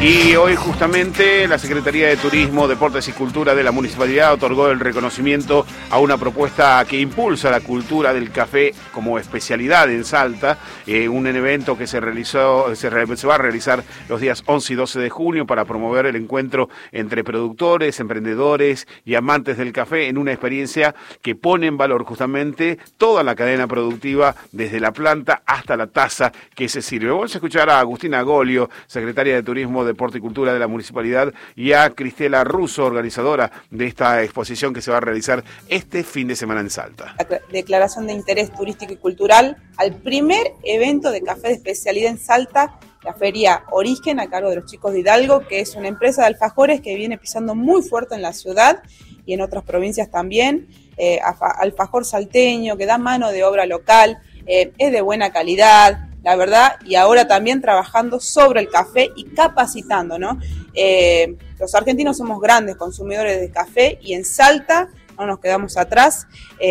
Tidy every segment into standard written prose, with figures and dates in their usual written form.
Y hoy justamente la Secretaría de Turismo, Deportes y Cultura de la Municipalidad otorgó el reconocimiento a una propuesta que impulsa la cultura del café como especialidad en Salta, un evento que se va a realizar los días 11 y 12 de junio para promover el encuentro entre productores, emprendedores y amantes del café en una experiencia que pone en valor justamente toda la cadena productiva desde la planta hasta la taza que se sirve. Vamos a escuchar a Agustina Golio, secretaria de Turismo, Deporte y Cultura de la Municipalidad, y a Cristela Russo, organizadora de esta exposición que se va a realizar este fin de semana en Salta. La declaración de interés turístico y cultural al primer evento de café de especialidad en Salta, la Feria Origen, a cargo de los chicos de Hidalgo, que es una empresa de alfajores que viene pisando muy fuerte en la ciudad y en otras provincias también. Alfajor salteño, que da mano de obra local, es de buena calidad, la verdad, y ahora también trabajando sobre el café y capacitando, ¿no? Los argentinos somos grandes consumidores de café y en Salta no nos quedamos atrás.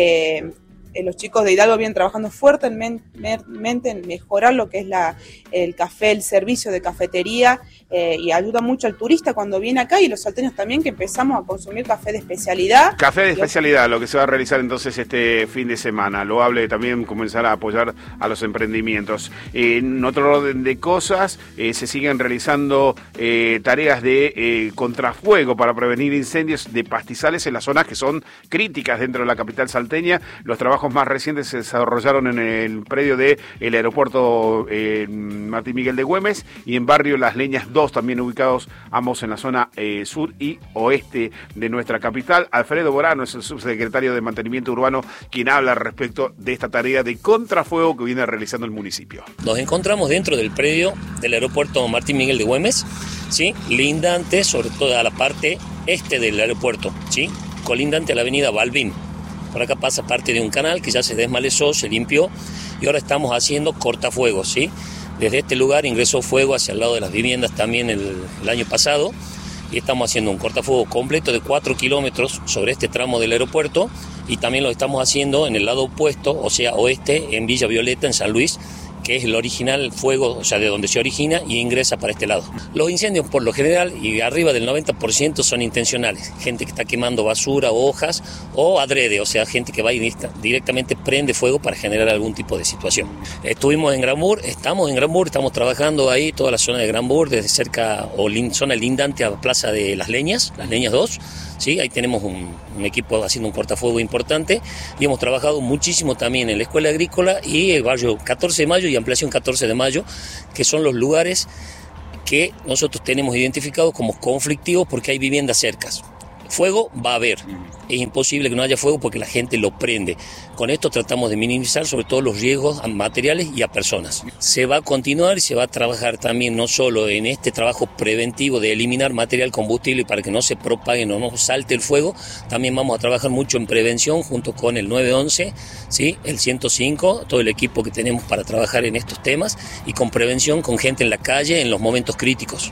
Los chicos de Hidalgo vienen trabajando fuertemente en mejorar lo que es el café, el servicio de cafetería, y ayuda mucho al turista cuando viene acá, y los salteños también, que empezamos a consumir café de especialidad. Café de especialidad, lo que se va a realizar entonces este fin de semana. Loable también comenzar a apoyar a los emprendimientos. En otro orden de cosas, se siguen realizando tareas de contrafuego para prevenir incendios de pastizales en las zonas que son críticas dentro de la capital salteña. Los trabajos más recientes se desarrollaron en el predio del aeropuerto Martín Miguel de Güemes y en barrio Las Leñas 2, también ubicados ambos en la zona sur y oeste de nuestra capital. Alfredo Borano es el subsecretario de Mantenimiento Urbano quien habla respecto de esta tarea de contrafuego que viene realizando el municipio. Nos encontramos dentro del predio del aeropuerto Martín Miguel de Güemes, ¿sí? Lindante sobre toda la parte este del aeropuerto, ¿sí? Colindante a la avenida Balbín. Por acá pasa parte de un canal que ya se desmalezó, se limpió y ahora estamos haciendo cortafuegos, ¿sí? Desde este lugar ingresó fuego hacia el lado de las viviendas también el año pasado y estamos haciendo un cortafuego completo de 4 kilómetros sobre este tramo del aeropuerto y también lo estamos haciendo en el lado opuesto, o sea, oeste, en Villa Violeta, en San Luis, que es el original fuego, o sea, de donde se origina y ingresa para este lado. Los incendios por lo general y arriba del 90% son intencionales, gente que está quemando basura o hojas o adrede, o sea, gente que va y directamente prende fuego para generar algún tipo de situación. Estuvimos en Granbur, estamos trabajando ahí toda la zona de Granbur, desde cerca o zona lindante a Plaza de Las Leñas 2, ¿sí? Ahí tenemos un equipo haciendo un cortafuego importante y hemos trabajado muchísimo también en la Escuela Agrícola y el barrio 14 de Mayo y Ampliación 14 de Mayo, que son los lugares que nosotros tenemos identificados como conflictivos porque hay viviendas cercas. Fuego va a haber, es imposible que no haya fuego porque la gente lo prende. Con esto tratamos de minimizar sobre todo los riesgos a materiales y a personas. Se va a continuar y se va a trabajar también no solo en este trabajo preventivo de eliminar material combustible para que no se propague, no salte el fuego, también vamos a trabajar mucho en prevención junto con el 911, ¿sí? El 105, todo el equipo que tenemos para trabajar en estos temas y con prevención con gente en la calle en los momentos críticos.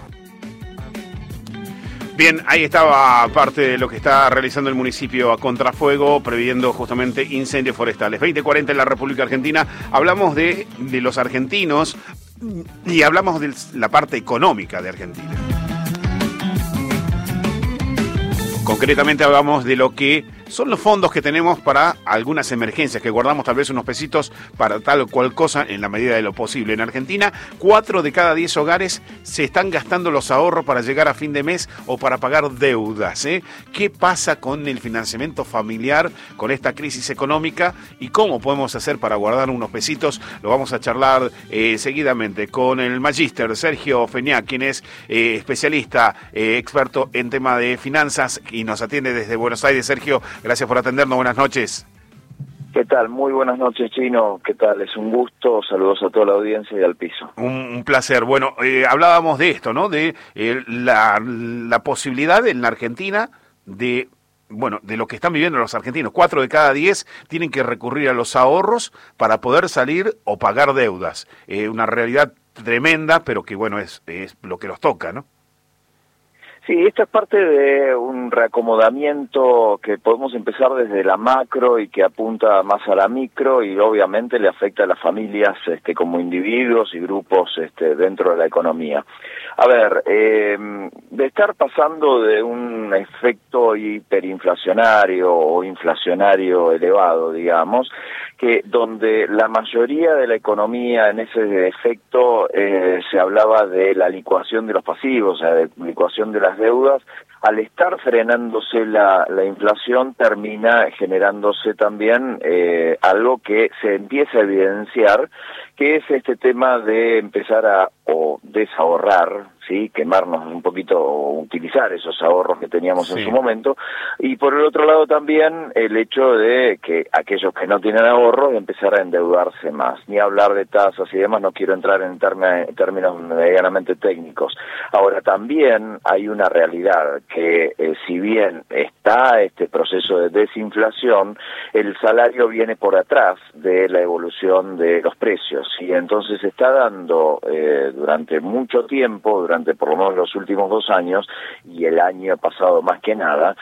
Bien, ahí estaba parte de lo que está realizando el municipio a contrafuego, previendo justamente incendios forestales. 20:40 en la República Argentina. Hablamos de los argentinos y hablamos de la parte económica de Argentina. Concretamente hablamos de lo que son los fondos que tenemos para algunas emergencias, que guardamos tal vez unos pesitos para tal o cual cosa en la medida de lo posible. En Argentina, 4 de cada 10 hogares se están gastando los ahorros para llegar a fin de mes o para pagar deudas, ¿eh? ¿Qué pasa con el financiamiento familiar, con esta crisis económica y cómo podemos hacer para guardar unos pesitos? Lo vamos a charlar seguidamente con el magíster Sergio Feñac, quien es especialista, experto en tema de finanzas y nos atiende desde Buenos Aires. Sergio, gracias por atendernos, buenas noches. ¿Qué tal? Muy buenas noches, Chino. ¿Qué tal? Es un gusto. Saludos a toda la audiencia y al piso. Un placer. Bueno, hablábamos de esto, ¿no? De la posibilidad en la Argentina de lo que están viviendo los argentinos. 4 de cada 10 tienen que recurrir a los ahorros para poder salir o pagar deudas. Una realidad tremenda, pero que, bueno, es lo que nos toca, ¿no? Sí, esto es parte de un reacomodamiento que podemos empezar desde la macro y que apunta más a la micro y obviamente le afecta a las familias como individuos y grupos dentro de la economía. A ver, de estar pasando de un efecto hiperinflacionario o inflacionario elevado, digamos, que donde la mayoría de la economía en ese efecto se hablaba de la licuación de los pasivos, o sea, de licuación de las deudas, al estar frenándose la inflación termina generándose también algo que se empieza a evidenciar, que es este tema de empezar a desahorrar, ¿sí? Quemarnos un poquito o utilizar esos ahorros que teníamos en su momento, y por el otro lado también el hecho de que aquellos que no tienen ahorros empezar a endeudarse más, ni hablar de tasas y demás, no quiero entrar en términos medianamente técnicos. Ahora también hay una realidad que si bien está este proceso de desinflación, el salario viene por atrás de la evolución de los precios, y entonces se está dando durante mucho tiempo, durante por lo menos los últimos 2 años y el año pasado más que nada,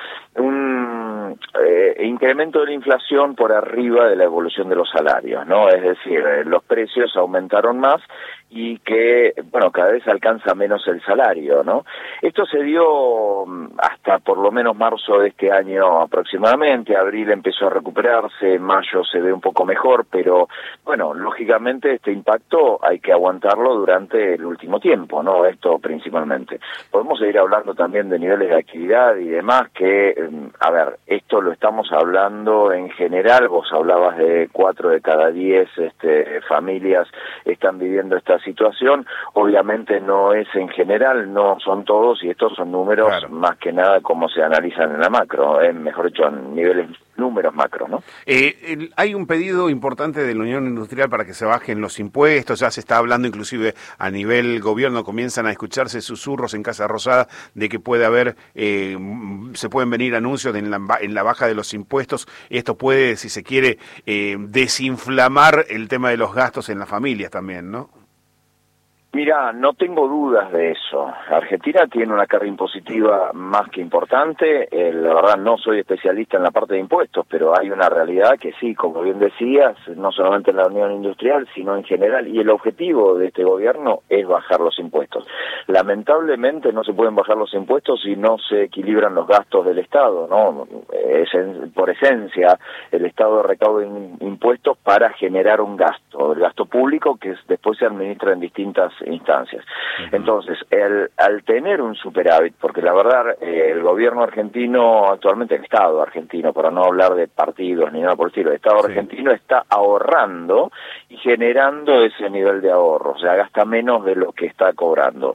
un incremento de la inflación por arriba de la evolución de los salarios, ¿no? Es decir, los precios aumentaron más y que, bueno, cada vez alcanza menos el salario, ¿no? Esto se dio hasta por lo menos marzo de este año aproximadamente, abril empezó a recuperarse, mayo se ve un poco mejor, pero, bueno, lógicamente este impacto hay que aguantarlo durante el último tiempo, ¿no? Esto principalmente. Podemos seguir hablando también de niveles de actividad y demás que, a ver, esto lo estamos hablando en general, vos hablabas de 4 de cada 10 familias están viviendo esta situación, obviamente no es en general, no son todos, y estos son números más que nada como se analizan en la macro, mejor dicho, en niveles números macro, ¿no? Hay un pedido importante de la Unión Industrial para que se bajen los impuestos, ya se está hablando inclusive a nivel gobierno, comienzan a escucharse susurros en Casa Rosada de que puede haber, se pueden venir anuncios en la baja de los impuestos. Esto puede, si se quiere, desinflamar el tema de los gastos en las familias también, ¿no? Mira, no tengo dudas de eso. Argentina tiene una carga impositiva más que importante. La verdad no soy especialista en la parte de impuestos, pero hay una realidad que sí, como bien decías, no solamente en la Unión Industrial, sino en general. Y el objetivo de este gobierno es bajar los impuestos. Lamentablemente no se pueden bajar los impuestos si no se equilibran los gastos del Estado, ¿no? Por esencia, el Estado recauda impuestos para generar un gasto, el gasto público que después se administra en distintas instancias. Entonces, al tener un superávit, porque la verdad el gobierno argentino, actualmente el Estado argentino, para no hablar de partidos ni nada por el estilo, el Estado argentino está ahorrando y generando ese nivel de ahorro, o sea, gasta menos de lo que está cobrando.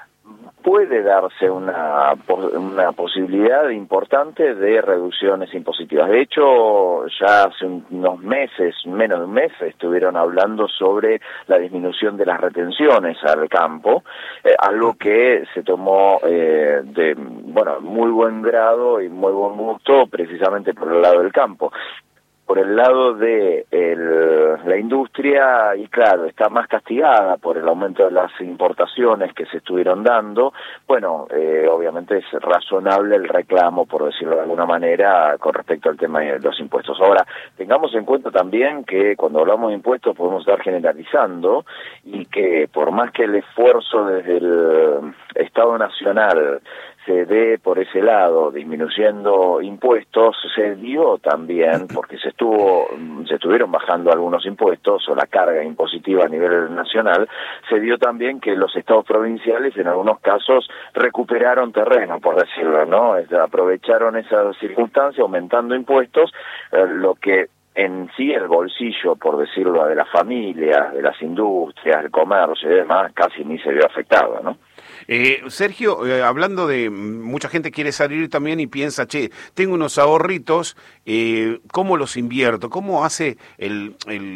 Puede darse una posibilidad importante de reducciones impositivas. De hecho, ya hace unos meses, menos de un mes, estuvieron hablando sobre la disminución de las retenciones al campo, algo que se tomó de muy buen grado y muy buen gusto precisamente por el lado del campo. Por el lado de la industria, y claro, está más castigada por el aumento de las importaciones que se estuvieron dando. Bueno, obviamente es razonable el reclamo, por decirlo de alguna manera, con respecto al tema de los impuestos. Ahora, tengamos en cuenta también que cuando hablamos de impuestos podemos estar generalizando, y que por más que el esfuerzo desde el Estado Nacional se dé por ese lado, disminuyendo impuestos, se dio también, porque se estuvieron bajando algunos impuestos, o la carga impositiva a nivel nacional, se dio también que los estados provinciales en algunos casos recuperaron terreno, por decirlo, ¿no? Aprovecharon esa circunstancia aumentando impuestos, lo que en sí el bolsillo, por decirlo, de las familias, de las industrias, el comercio y demás, casi ni se vio afectado, ¿no? Sergio, hablando de mucha gente quiere salir también y piensa, tengo unos ahorritos, ¿cómo los invierto? ¿Cómo hace el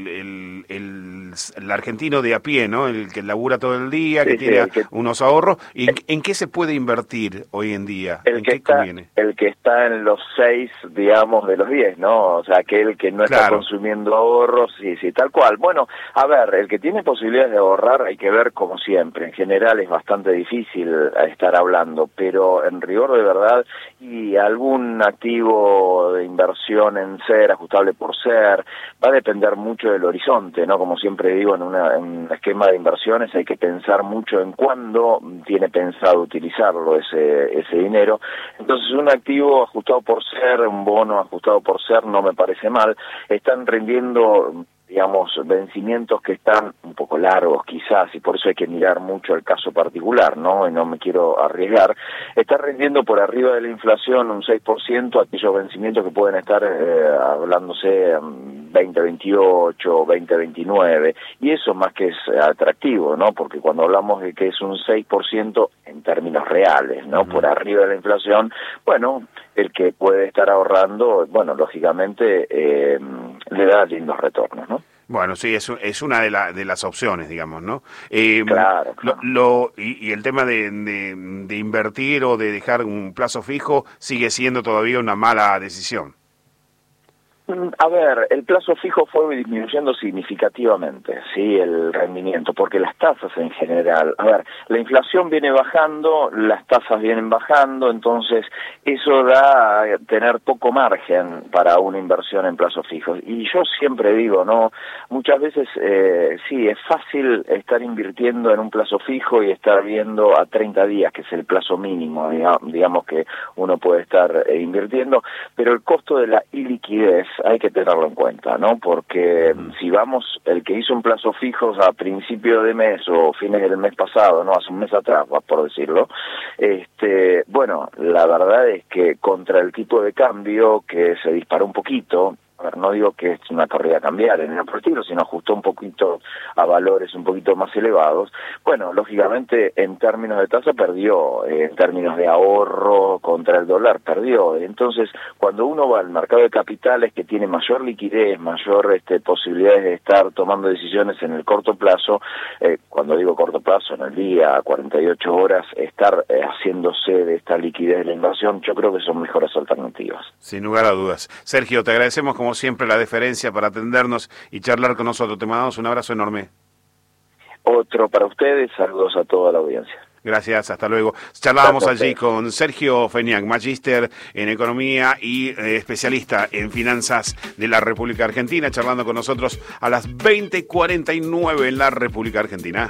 argentino de a pie, ¿no? El que labura todo el día, que tiene unos ahorros, ¿en qué se puede invertir hoy en día? ¿En qué conviene? El que está en los 6, digamos, de los 10, ¿no? O sea, aquel que no está consumiendo ahorros, sí, tal cual. Bueno, a ver, el que tiene posibilidades de ahorrar hay que ver como siempre. En general es bastante difícil difícil estar hablando, pero en rigor de verdad, y algún activo de inversión en ser, ajustable por ser, va a depender mucho del horizonte, ¿no? Como siempre digo, en un esquema de inversiones hay que pensar mucho en cuándo tiene pensado utilizarlo ese dinero. Entonces, un activo ajustado por ser, un bono ajustado por ser, no me parece mal. Están rindiendo, digamos, vencimientos que están un poco largos quizás, y por eso hay que mirar mucho el caso particular, ¿no? Y no me quiero arriesgar. Está rindiendo por arriba de la inflación un 6% aquellos vencimientos que pueden estar hablándose 2028, 2029, y eso más que es atractivo, ¿no? Porque cuando hablamos de que es un 6% en términos reales, ¿no? Por arriba de la inflación, bueno, el que puede estar ahorrando, bueno, lógicamente le da lindos retornos, ¿no? Bueno, sí, es una de las opciones, digamos, ¿no? Claro. Y el tema de invertir o de dejar un plazo fijo sigue siendo todavía una mala decisión. A ver, el plazo fijo fue disminuyendo significativamente, sí, el rendimiento, porque las tasas en general, a ver, la inflación viene bajando, las tasas vienen bajando, entonces eso da a tener poco margen para una inversión en plazos fijos. Y yo siempre digo, ¿no? Muchas veces, sí, es fácil estar invirtiendo en un plazo fijo y estar viendo a 30 días, que es el plazo mínimo, digamos que uno puede estar invirtiendo, pero el costo de la iliquidez hay que tenerlo en cuenta, ¿no? Porque si vamos, el que hizo un plazo fijo a principio de mes o fines del mes pasado, no, hace un mes atrás, por decirlo, bueno, la verdad es que contra el tipo de cambio que se disparó un poquito, a ver, no digo que es una corrida cambiaria en el partido, sino ajustó un poquito a valores un poquito más elevados. Bueno, lógicamente en términos de tasa perdió, en términos de ahorro contra el dólar perdió. Entonces, cuando uno va al mercado de capitales que tiene mayor liquidez, mayor posibilidades de estar tomando decisiones en el corto plazo, cuando digo corto plazo, en el día, 48 horas, estar haciéndose de esta liquidez de la inversión, yo creo que son mejores alternativas. Sin lugar a dudas. Sergio, te agradecemos como siempre la deferencia para atendernos y charlar con nosotros. Te mandamos un abrazo enorme. Otro para ustedes, saludos a toda la audiencia. Gracias, hasta luego. Charlábamos allí con Sergio Feniak, magíster en economía y especialista en finanzas de la República Argentina, charlando con nosotros a las 20:49 en la República Argentina.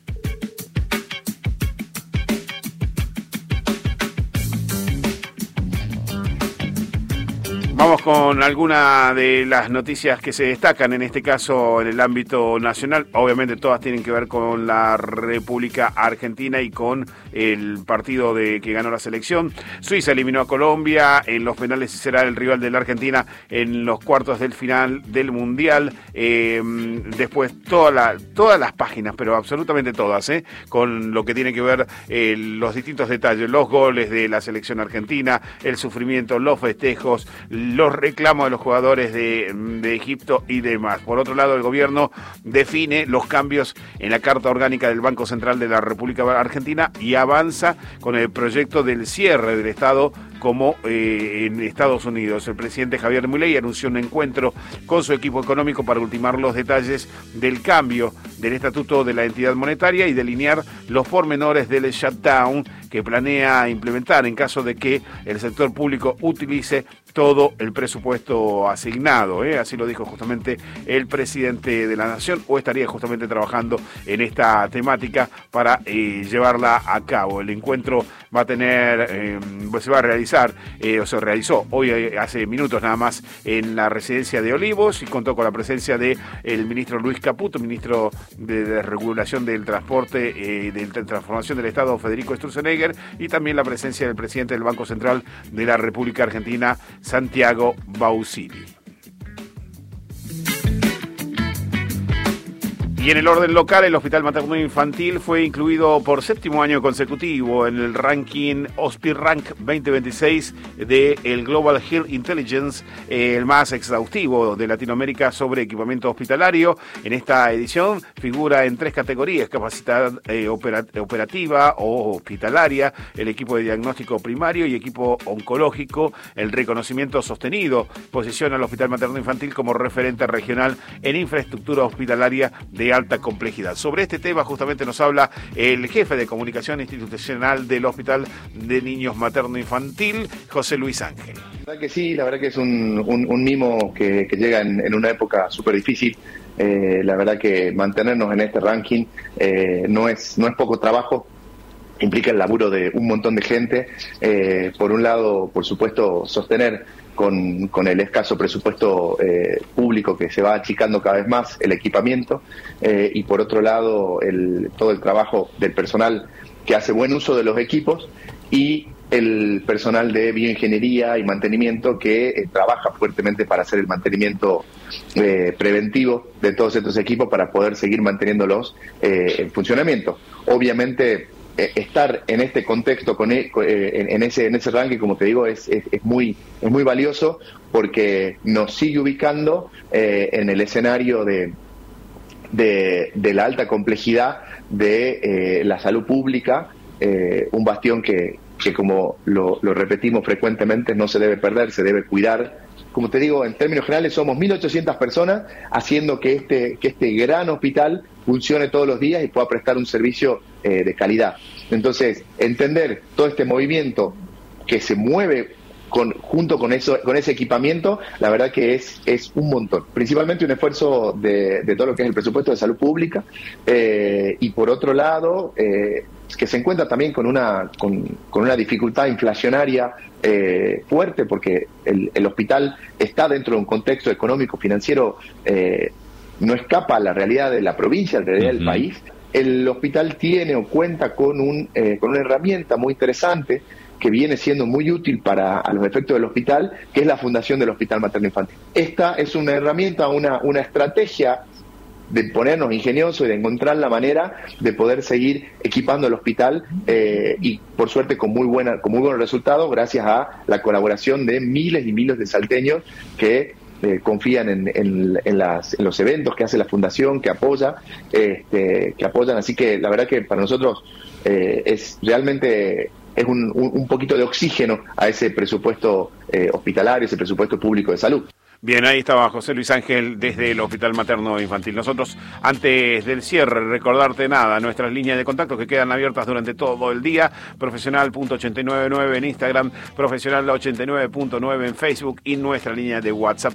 Vamos con alguna de las noticias que se destacan, en este caso en el ámbito nacional. Obviamente todas tienen que ver con la República Argentina y con el partido que ganó la selección. Suiza eliminó a Colombia en los penales y será el rival de la Argentina en los cuartos del final del Mundial. Después todas las páginas, pero absolutamente todas, con lo que tiene que ver los distintos detalles, los goles de la selección argentina, el sufrimiento, los festejos, los reclamos de los jugadores de Egipto y demás. Por otro lado, el gobierno define los cambios en la Carta Orgánica del Banco Central de la República Argentina y avanza con el proyecto del cierre del Estado como en Estados Unidos. El presidente Javier Milei anunció un encuentro con su equipo económico para ultimar los detalles del cambio del estatuto de la entidad monetaria y delinear los pormenores del shutdown que planea implementar en caso de que el sector público utilice todo el presupuesto asignado, así lo dijo justamente el presidente de la Nación, o estaría justamente trabajando en esta temática para llevarla a cabo. El encuentro va a tener, se va a realizar, o se realizó hoy, hace minutos nada más, en la residencia de Olivos, y contó con la presencia de el ministro Luis Caputo, ministro de Regulación del Transporte y de Transformación del Estado, Federico Sturzenegger, y también la presencia del presidente del Banco Central de la República Argentina, Santiago Bausili. Y en el orden local, el Hospital Materno Infantil fue incluido por 7º año consecutivo en el ranking HospiRank 2026 del Global Health Intelligence, el más exhaustivo de Latinoamérica sobre equipamiento hospitalario. En esta edición figura en 3 categorías: capacidad operativa o hospitalaria, el equipo de diagnóstico primario y equipo oncológico. El reconocimiento sostenido posiciona al Hospital Materno Infantil como referente regional en infraestructura hospitalaria de alta complejidad. Sobre este tema justamente nos habla el jefe de comunicación institucional del Hospital de Niños Materno-Infantil, José Luis Ángel. La verdad que sí, la verdad que es un mimo que llega en una época súper difícil. La verdad que mantenernos en este ranking no es poco trabajo. Implica el laburo de un montón de gente. Por un lado, por supuesto, sostener con el escaso presupuesto público que se va achicando cada vez más el equipamiento, y por otro lado todo el trabajo del personal que hace buen uso de los equipos y el personal de bioingeniería y mantenimiento que trabaja fuertemente para hacer el mantenimiento preventivo de todos estos equipos para poder seguir manteniéndolos en funcionamiento. Obviamente, estar en este contexto en ese ranking, como te digo, es muy valioso porque nos sigue ubicando en el escenario de la alta complejidad de la salud pública, un bastión que como lo repetimos frecuentemente, no se debe perder, se debe cuidar. Como te digo, en términos generales somos 1.800 personas haciendo que este gran hospital funcione todos los días y pueda prestar un servicio de calidad. Entonces, entender todo este movimiento que se mueve junto con ese equipamiento, la verdad que es un montón. Principalmente un esfuerzo de todo lo que es el presupuesto de salud pública, y por otro lado, que se encuentra también con una dificultad inflacionaria fuerte, porque el hospital está dentro de un contexto económico, financiero, no escapa a la realidad de la provincia, a la realidad del país. El hospital tiene o cuenta con una herramienta muy interesante que viene siendo muy útil a los efectos del hospital, que es la fundación del Hospital Materno Infantil. Esta es una herramienta, una estrategia de ponernos ingeniosos y de encontrar la manera de poder seguir equipando el hospital, y por suerte con muy buenos resultados, gracias a la colaboración de miles y miles de salteños que confían en los eventos que hace la fundación, que apoyan. Así que la verdad que para nosotros es realmente un poquito de oxígeno a ese presupuesto hospitalario, ese presupuesto público de salud. Bien, ahí estaba José Luis Ángel desde el Hospital Materno Infantil. Nosotros, antes del cierre, recordarte nuestras líneas de contacto que quedan abiertas durante todo el día: profesional.899 en Instagram, profesional89.9 en Facebook y nuestra línea de WhatsApp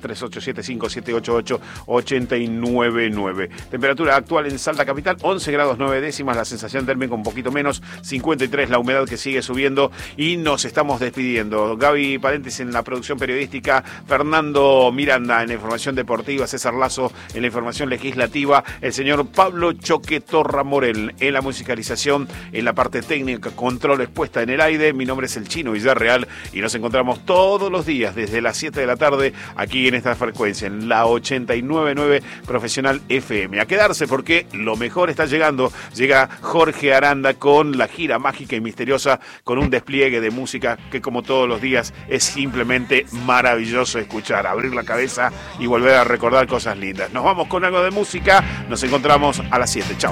3875-788-899. Temperatura actual en Salta Capital, 11 grados 9 décimas, la sensación térmica un poquito menos, 53 la humedad que sigue subiendo, y nos estamos despidiendo. Gaby Paréntesis en la producción periodística, Fernando Miranda en la información deportiva, César Lazo en la información legislativa, el señor Pablo Choque Torra Morel en la musicalización, en la parte técnica, controles puesta en el aire. Mi nombre es el Chino Villarreal y nos encontramos todos los días desde las 7 de la tarde aquí en esta frecuencia, en la 89.9 Profesional FM. A quedarse porque lo mejor está llegando. Llega Jorge Aranda con la gira mágica y misteriosa, con un despliegue de música que, como todos los días, es simplemente maravilloso escuchar, abrir la cabeza y volver a recordar cosas lindas. Nos vamos con algo de música, nos encontramos a las 7. Chao.